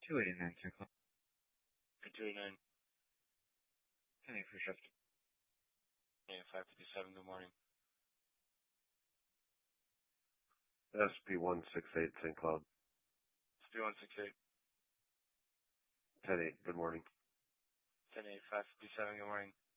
289, St. Cloud. 289. 10-8 for shift. Yeah, 557, good morning. SP168 St. Cloud. SP168. 10-8, good morning. 10-8, 557, good morning.